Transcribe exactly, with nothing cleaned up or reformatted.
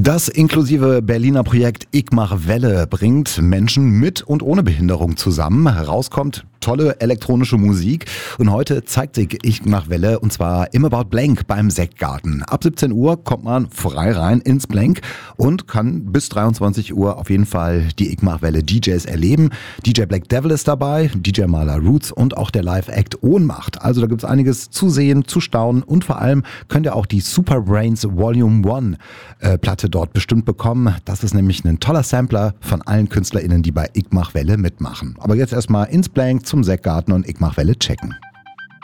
Das inklusive Berliner Projekt Ich mach Welle bringt Menschen mit und ohne Behinderung zusammen. Herauskommt tolle elektronische Musik und heute zeigt sich Ich mach Welle und zwar im About Blank beim Sektgarten. Ab siebzehn Uhr kommt man frei rein ins Blank und kann bis dreiundzwanzig Uhr auf jeden Fall die Ich mach Welle D Js erleben. D J Black Devil ist dabei, D J Maler Roots und auch der Live-Act Ohnmacht. Also da gibt's einiges zu sehen, zu staunen und vor allem könnt ihr auch die Super Brains Volume eins äh, Platte dort bestimmt bekommen. Das ist nämlich ein toller Sampler von allen KünstlerInnen, die bei Ich mach Welle mitmachen. Aber jetzt erstmal ins Blank zum Sektgarten und Ich mach Welle checken.